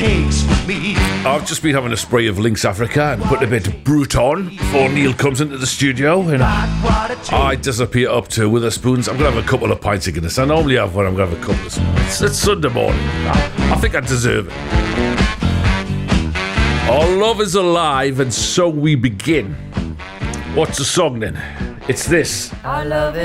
hates me. I've just been having a spray of Lynx Africa and put a bit of Brut on before Neil comes into the studio. And I disappear up to Witherspoons. I'm going to have a couple of pints of Guinness. I normally have one. I'm going to have a couple of spoons. It's Sunday morning. I think I deserve it. Our love is alive, and so we begin. What's the song then? It's this. I love it.